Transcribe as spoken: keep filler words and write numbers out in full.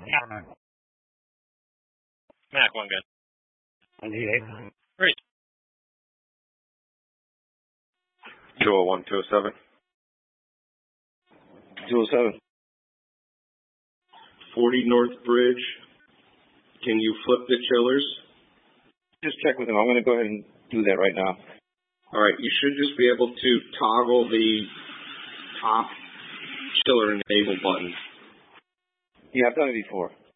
Mac, one gun. one D eight. Great. two oh one, two oh seven. two oh seven. forty North Bridge. Can you flip the chillers? Just check with him. I'm going to go ahead and do that right now. All right, you should just be able to toggle the top chiller enable button. Yeah, I've done it before.